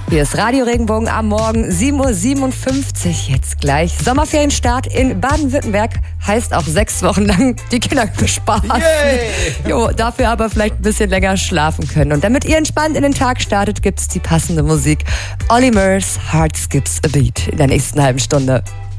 Hier ist Radio Regenbogen am Morgen, 7.57 Uhr. Jetzt gleich Sommerferienstart in Baden-Württemberg. Heißt auch 6 Wochen lang die Kinder bespaßen. Jo, dafür aber vielleicht ein bisschen länger schlafen können. Und damit ihr entspannt in den Tag startet, gibt's die passende Musik. Olly Murs, Heart Skips a Beat in der nächsten halben Stunde.